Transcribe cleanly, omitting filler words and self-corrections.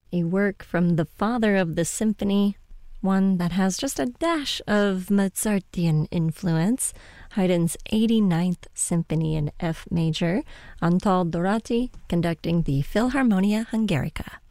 a work from the father of the symphony, one that has just a dash of Mozartian influence, Haydn's 89th Symphony in F major, Antal Dorati conducting the Philharmonia Hungarica.